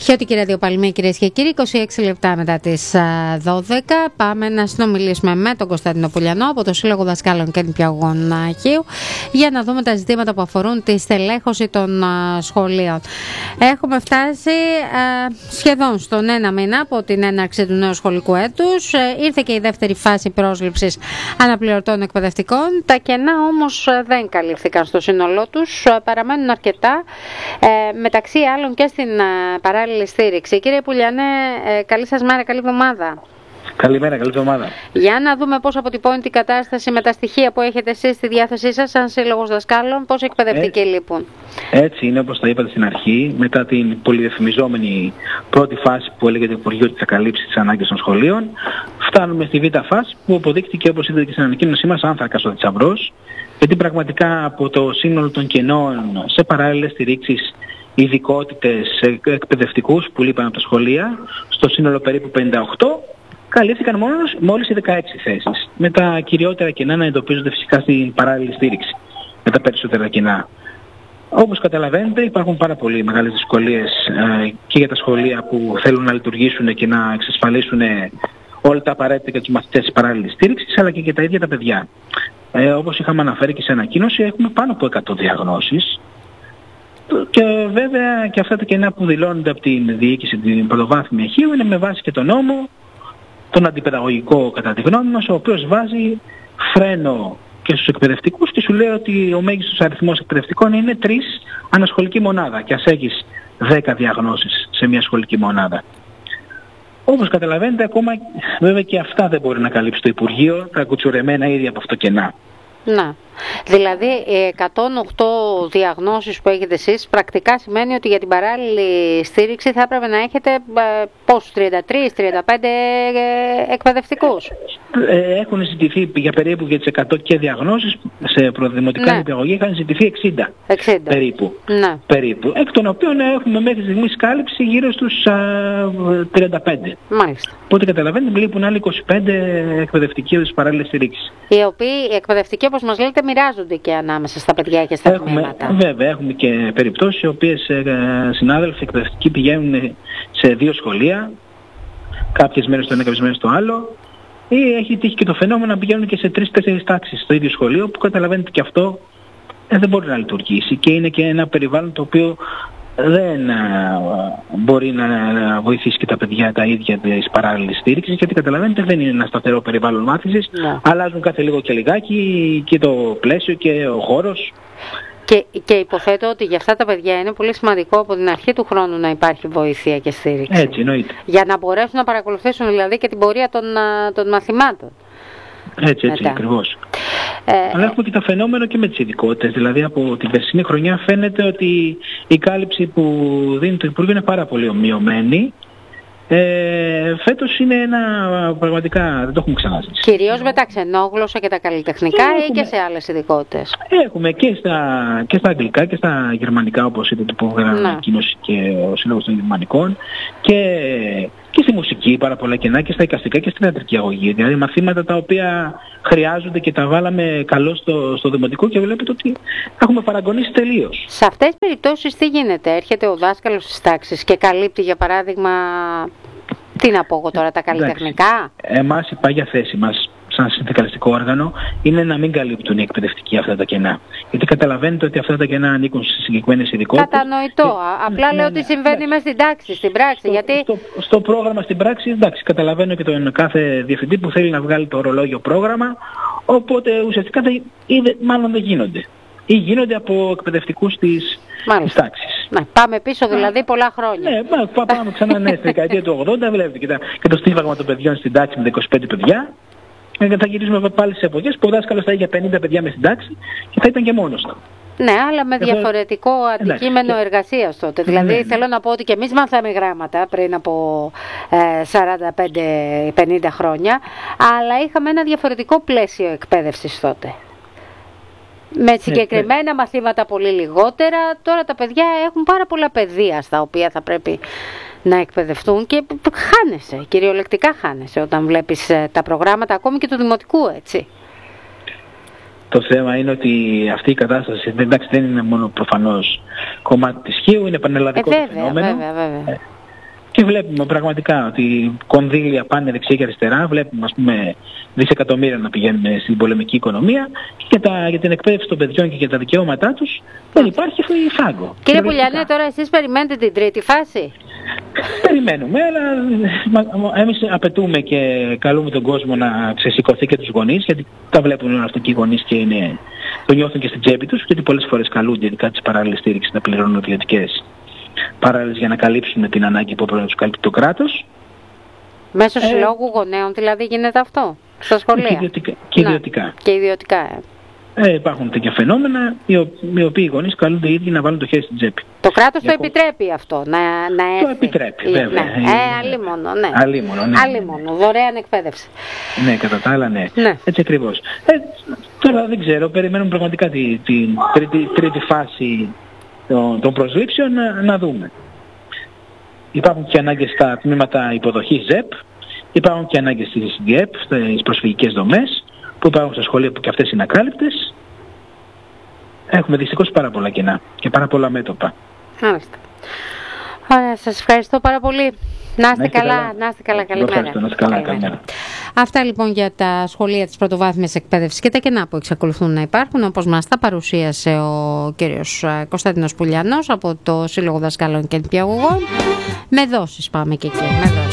Χιώτικη ραδιοπαλμή, κυρίες και κύριοι, 26 λεπτά μετά τις 12. Πάμε να συνομιλήσουμε με τον Κωνσταντίνο Πουλιανό από το Σύλλογο Δασκάλων και Νηπιαγωγών Χίου για να δούμε τα ζητήματα που αφορούν τη στελέχωση των σχολείων. Έχουμε φτάσει σχεδόν στον ένα μήνα από την έναρξη του νέου σχολικού έτους. Ήρθε και η δεύτερη φάση πρόσληψης αναπληρωτών εκπαιδευτικών. Τα κενά όμως δεν καλύφθηκαν στο σύνολό τους. Παραμένουν αρκετά, μεταξύ άλλων και στην παράλληλη στήριξη. Κύριε Πουλιανέ, καλή σας μέρα, καλή εβδομάδα. Καλημέρα, καλή εβδομάδα. Για να δούμε πώς αποτυπώνει την κατάσταση με τα στοιχεία που έχετε εσείς στη διάθεσή σας σαν Σύλλογος Δασκάλων, πώς εκπαιδευτικοί λείπουν. Έτσι είναι, όπως το είπατε στην αρχή, μετά την πολυδεφημιζόμενη πρώτη φάση που έλεγε το Υπουργείο ότι θα καλύψει τις ανάγκες των σχολείων, φτάνουμε στη β' φάση που αποδείχτηκε, όπως είδατε και στην ανακοίνωσή μας, άνθρακας ο θησαυρός, γιατί πραγματικά από το σύνολο των κενών σε παράλληλες στηρίξεις, ειδικότητες, εκπαιδευτικούς που λείπαν από τα σχολεία, στο σύνολο περίπου 58, καλύφθηκαν μόλις οι 16 θέσεις. Με τα κυριότερα κενά να εντοπίζονται φυσικά στην παράλληλη στήριξη, με τα περισσότερα κενά. Όπως καταλαβαίνετε, υπάρχουν πάρα πολύ μεγάλες δυσκολίες και για τα σχολεία που θέλουν να λειτουργήσουν και να εξασφαλίσουν όλα τα απαραίτητα για τους μαθητές της παράλληλης στήριξης, αλλά και για τα ίδια τα παιδιά. Όπως είχαμε αναφέρει και σε ανακοίνωση, έχουμε πάνω από 100 διαγνώσεις. Και βέβαια και αυτά τα κενά που δηλώνονται από την διοίκηση την πρωτοβάθμια Χίου είναι με βάση και τον νόμο, τον αντιπαιδαγωγικό κατά τη γνώμη μας, ο οποίος βάζει φρένο και στους εκπαιδευτικούς και σου λέει ότι ο μέγιστος αριθμός εκπαιδευτικών είναι 3 ανασχολική μονάδα και ας έχεις 10 διαγνώσεις σε μια σχολική μονάδα. Όπως καταλαβαίνετε, ακόμα βέβαια και αυτά δεν μπορεί να καλύψει το Υπουργείο, τα κουτσουρεμένα ήδη από αυτό κενά. Να. Δηλαδή 108 διαγνώσεις που έχετε εσείς πρακτικά σημαίνει ότι για την παράλληλη στήριξη θα έπρεπε να έχετε πόσους, 33-35 εκπαιδευτικούς. Έχουν ζητηθεί για περίπου για τις 100 και διαγνώσεις σε προδημοτικά νηπιαγωγεία είχαν ζητηθεί 60 περίπου. Ναι. Περίπου. Εκ των οποίων έχουμε μέχρι στιγμής κάλυψη γύρω στους 35. Μάλιστα. Οπότε καταλαβαίνετε λείπουν άλλοι 25 εκπαιδευτικοί της παράλληλης στήριξης. Οι οποίοι οι εκπαιδευτικοί, όπως μας λέτε, μοιράζονται και ανάμεσα στα παιδιά και στα τμήματα. Βέβαια, έχουμε και περιπτώσεις οι οποίες συνάδελφοι εκπαιδευτικοί πηγαίνουν σε 2 σχολεία, κάποιες μέρες στο ένα, κάποιες μέρες στο άλλο, ή έχει τύχει και το φαινόμενο να πηγαίνουν και σε 3-4 τάξεις στο ίδιο σχολείο, που καταλαβαίνετε και αυτό δεν μπορεί να λειτουργήσει και είναι και ένα περιβάλλον το οποίο δεν μπορεί να βοηθήσει και τα παιδιά τα ίδια της παράλληλης στήριξης, γιατί καταλαβαίνετε δεν είναι ένα σταθερό περιβάλλον μάθησης, αλλάζουν κάθε λίγο και λιγάκι και το πλαίσιο και ο χώρος. Και υποθέτω ότι για αυτά τα παιδιά είναι πολύ σημαντικό από την αρχή του χρόνου να υπάρχει βοήθεια και στήριξη. Έτσι, εννοείται. Για να μπορέσουν να παρακολουθήσουν δηλαδή και την πορεία των μαθημάτων. Έτσι, ακριβώς. Αλλά έχουμε και το φαινόμενο και με τις ειδικότητες. Δηλαδή από την περσινή χρονιά φαίνεται ότι η κάλυψη που δίνει το Υπουργείο είναι πάρα πολύ ομοιωμένη. Φέτος είναι πραγματικά δεν το έχουμε ξαναζήσει. Κυρίως με τα ξενόγλωσσα και τα καλλιτεχνικά ή και σε άλλες ειδικότητες? Έχουμε και στα αγγλικά και στα γερμανικά, όπως είδατε που έγραψε ανακοίνωση και ο Σύλλογος των Γερμανικών, και στη μουσική πάρα πολλά κενά και στα εικαστικά και στην ιατρική αγωγή. Δηλαδή μαθήματα τα οποία χρειάζονται και τα βάλαμε καλώς στο δημοτικό και βλέπετε ότι έχουμε παραγωνίσει τελείως. Σε αυτές τις περιπτώσεις τι γίνεται? Έρχεται ο δάσκαλος στις τάξεις και καλύπτει για παράδειγμα, τι να πω εγώ τώρα, τα καλλιτεχνικά? Εμάς η πάγια θέση μας σαν συνδικαλιστικό όργανο είναι να μην καλύπτουν οι εκπαιδευτικοί αυτά τα κενά. Γιατί καταλαβαίνετε ότι αυτά τα κενά ανήκουν σε συγκεκριμένες ειδικότητες. Κατανοητό. Απλά λέω ότι συμβαίνει μέσα στην τάξη, στην πράξη. Στο πρόγραμμα, στην πράξη, εντάξει, καταλαβαίνω και τον κάθε διευθυντή που θέλει να βγάλει το ορολόγιο πρόγραμμα, οπότε ουσιαστικά μάλλον δεν γίνονται. Ή γίνονται από εκπαιδευτικούς της τάξης. Πάμε πίσω δηλαδή πολλά χρόνια. Ναι, πάμε ξανά στη δεκαετία του 80, βλέπετε και το στίβαγμα των παιδιών στην τάξη με 25 παιδιά. Θα γυρίσουμε πάλι στις εποχές που ο δάσκαλος θα είχε 50 παιδιά μες στην τάξη και θα ήταν και μόνος του. Ναι, αλλά με διαφορετικό αντικείμενο εργασίας τότε. Δηλαδή θέλω να πω ότι και εμείς μάθαμε γράμματα πριν από 45-50 χρόνια, αλλά είχαμε ένα διαφορετικό πλαίσιο εκπαίδευσης τότε. Με συγκεκριμένα μαθήματα πολύ λιγότερα. Τώρα τα παιδιά έχουν πάρα πολλά πεδία στα οποία θα πρέπει να εκπαιδευτούν και χάνεσαι, κυριολεκτικά χάνεσαι όταν βλέπεις τα προγράμματα ακόμη και του δημοτικού, έτσι. Το θέμα είναι ότι αυτή η κατάσταση δεν είναι μόνο προφανώς κομμάτι της Χίου, είναι πανελλαδικό το φαινόμενο. Βέβαια. Και βλέπουμε πραγματικά ότι κονδύλια πάνε δεξιά και αριστερά. Βλέπουμε, ας πούμε, δισεκατομμύρια να πηγαίνουν στην πολεμική οικονομία και για την εκπαίδευση των παιδιών και για τα δικαιώματά τους δεν υπάρχει φάγκο. Κύριε Πουλιανέ, τώρα εσείς περιμένετε την τρίτη φάση? Περιμένουμε, αλλά εμείς απαιτούμε και καλούμε τον κόσμο να ξεσηκωθεί και τους γονείς, γιατί τα βλέπουν όλα αυτά και οι γονείς και το νιώθουν και στην τσέπη τους, γιατί πολλές φορές καλούνται, ειδικά τις παράλληλες στήριξης, να πληρώνουν ιδιωτικές παράλληλες για να καλύψουν την ανάγκη που πρέπει να τους καλύπτει το κράτος. Μέσω συλλόγου γονέων δηλαδή γίνεται αυτό στα σχολεία? Και ιδιωτικά. Και ιδιωτικά. Υπάρχουν τέτοια φαινόμενα, οι οποίοι γονείς καλούνται οι ίδιοι να βάλουν το χέρι στην τσέπη. Το κράτος το επιτρέπει αυτό, να έρθει? Το επιτρέπει, βέβαια. Αλίμονο, ναι. Αλίμονο. Δωρεάν εκπαίδευση. Ναι, κατά τα άλλα, ναι. Έτσι ακριβώς. Τώρα δεν ξέρω, περιμένουμε πραγματικά την τρίτη φάση των προσλήψεων να δούμε. Υπάρχουν και ανάγκες στα τμήματα υποδοχής ΖΕΠ, υπάρχουν και ανάγκες στις ΔΙΕΠ, στις προσφυγικές δομές, που υπάρχουν στα σχολεία που και αυτές είναι ακάλυπτες. Έχουμε δυστυχώς πάρα πολλά κενά και πάρα πολλά μέτωπα. Μάλιστα. Ωραία, σας ευχαριστώ πάρα πολύ. Να είστε καλά, καλημέρα. Αυτά λοιπόν για τα σχολεία της πρωτοβάθμιας εκπαίδευσης και τα κενά που εξακολουθούν να υπάρχουν, όπως μας τα παρουσίασε ο κύριος Κωνσταντίνος Πουλιανός από το Σύλλογο Δασκάλων και Νηπιαγωγών. Με δόσεις πάμε και εκεί.